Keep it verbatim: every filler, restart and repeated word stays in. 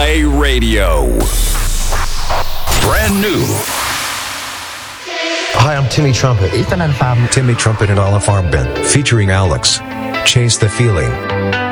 Play Radio. Brand new. Hi, I'm Timmy Trumpet. Ethan and Fam. Timmy Trumpet and Olive Farben, featuring Alex. Chase the Feeling.